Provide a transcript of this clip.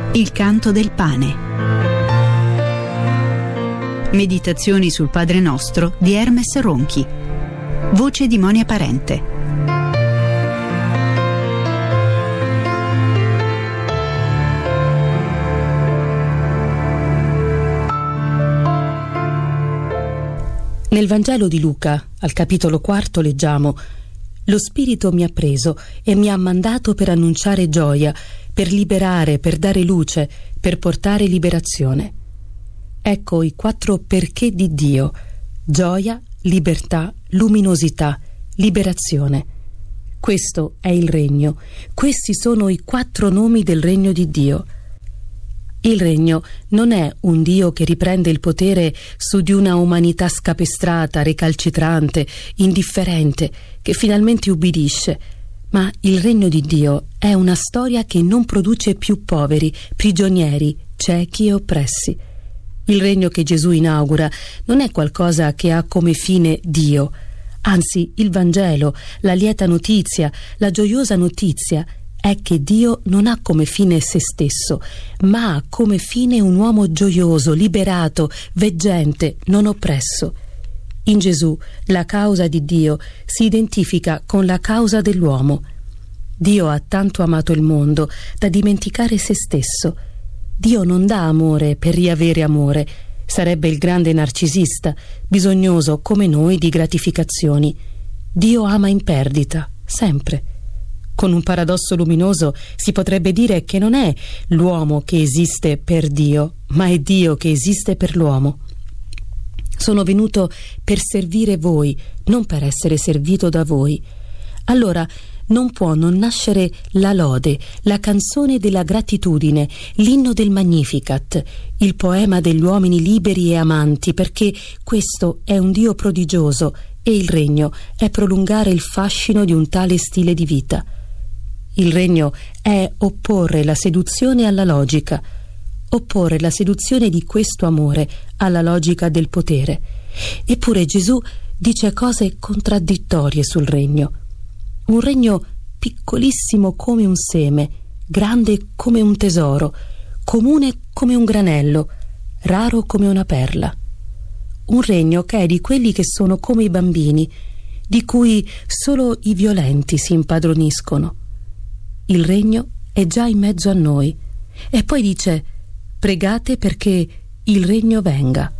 Il canto del pane. Meditazioni sul Padre Nostro di Hermes Ronchi. Voce di Monia Parente. Nel Vangelo di Luca, al capitolo 4, leggiamo: «Lo Spirito mi ha preso e mi ha mandato per annunciare gioia, per liberare, per dare luce, per portare liberazione». Ecco i 4 perché di Dio: gioia, libertà, luminosità, liberazione. Questo è il regno. Questi sono i 4 nomi del regno di Dio. Il regno non è un Dio che riprende il potere su di una umanità scapestrata, recalcitrante, indifferente, che finalmente ubbidisce, ma il regno di Dio è una storia che non produce più poveri, prigionieri, ciechi e oppressi. Il regno che Gesù inaugura non è qualcosa che ha come fine Dio, anzi il Vangelo, la lieta notizia, la gioiosa notizia è che Dio non ha come fine se stesso, ma ha come fine un uomo gioioso, liberato, veggente, non oppresso. In Gesù la causa di Dio si identifica con la causa dell'uomo. Dio ha tanto amato il mondo da dimenticare se stesso. Dio non dà amore per riavere amore. Sarebbe il grande narcisista, bisognoso come noi di gratificazioni. Dio ama in perdita, sempre. Con un paradosso luminoso si potrebbe dire che non è l'uomo che esiste per Dio, ma è Dio che esiste per l'uomo. Sono venuto per servire voi, non per essere servito da voi. Allora non può non nascere la lode, la canzone della gratitudine, l'inno del Magnificat, il poema degli uomini liberi e amanti, perché questo è un Dio prodigioso e il regno è prolungare il fascino di un tale stile di vita. Il regno è opporre la seduzione alla logica, opporre la seduzione di questo amore alla logica del potere. Eppure Gesù dice cose contraddittorie sul regno. Un regno piccolissimo come un seme, grande come un tesoro, comune come un granello, raro come una perla. Un regno che è di quelli che sono come i bambini, di cui solo i violenti si impadroniscono. Il regno è già in mezzo a noi. E poi dice: pregate perché il regno venga.